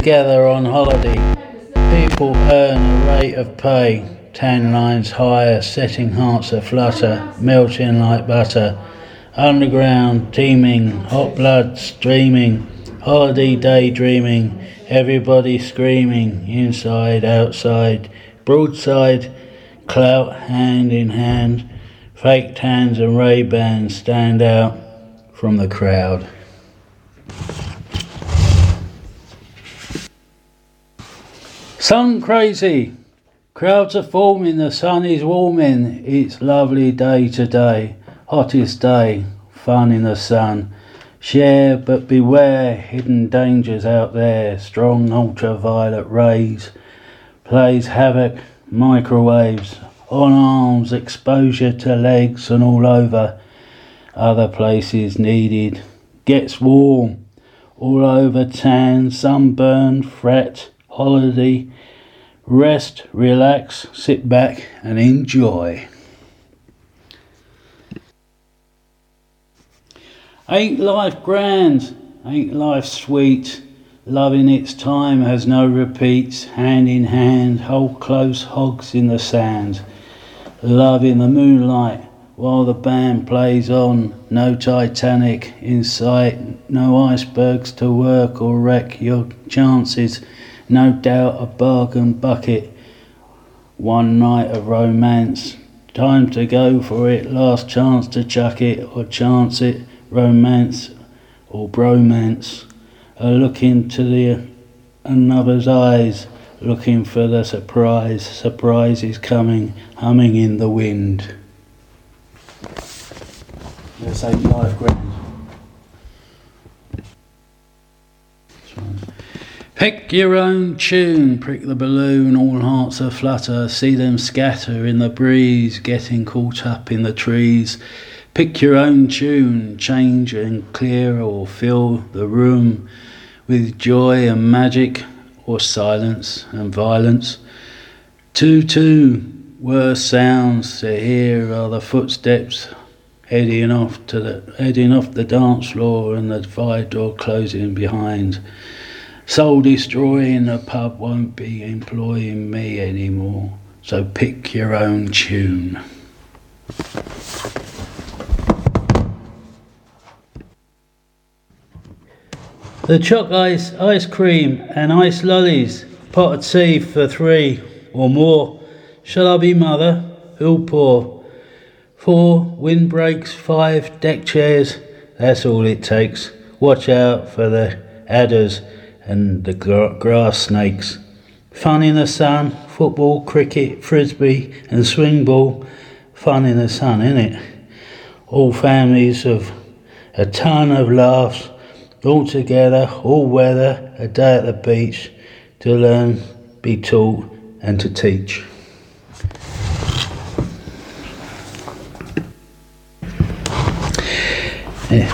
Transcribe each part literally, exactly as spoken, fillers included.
together on holiday. People earn a rate of pay. Tan lines higher, setting hearts aflutter, melting like butter. Underground, teeming, hot blood streaming, holiday daydreaming, everybody screaming, inside, outside, broadside, clout hand in hand, fake tans and Ray-Bans stand out from the crowd. Sun crazy, crowds are forming, the sun is warming, it's lovely day today, hottest day, fun in the sun. Share but beware, hidden dangers out there, strong ultraviolet rays, plays havoc, microwaves, on arms, exposure to legs and all over, other places needed, gets warm, all over tan, sunburn, fret, holiday, rest, relax, sit back and enjoy. Ain't life grand, ain't life sweet, love in its time has no repeats, hand in hand, hold close hogs in the sand, love in the moonlight while the band plays on, no Titanic in sight, no icebergs to work or wreck your chances, no doubt a bargain bucket, one night of romance, time to go for it, last chance to chuck it or chance it, romance or bromance, a look into the another's eyes, looking for the surprise, surprise is coming, humming in the wind. Let's say life grand. Pick your own tune, prick the balloon, all hearts aflutter, see them scatter in the breeze, getting caught up in the trees. Pick your own tune, change and clear or fill the room with joy and magic or silence and violence. Two, two, worse sounds to hear are the footsteps heading off to the heading off the dance floor and the fire door closing behind. Soul destroying, the pub won't be employing me anymore. So pick your own tune. The choc ice, ice cream and ice lollies, pot of tea for three or more. Shall I be mother? Who'll pour? Four windbreaks, five deck chairs, that's all it takes. Watch out for the adders and the gra- grass snakes. Fun in the sun, football, cricket, frisbee and swing ball. Fun in the sun, innit? All families of a ton of laughs, all together, all weather, a day at the beach, to learn, be taught and to teach. Yeah.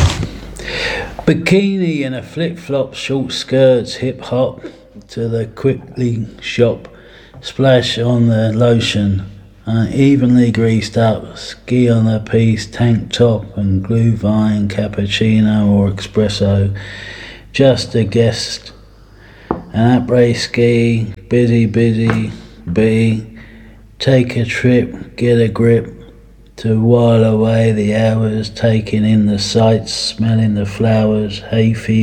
Bikini and a flip-flop, short skirts, hip-hop to the quickly shop, splash on the lotion, unevenly greased up, ski on the piece, tank top and glühwein, cappuccino or espresso, just a guest, an après ski, busy, busy, be, take a trip, get a grip, to while away the hours, taking in the sights, smelling the flowers, hay fever.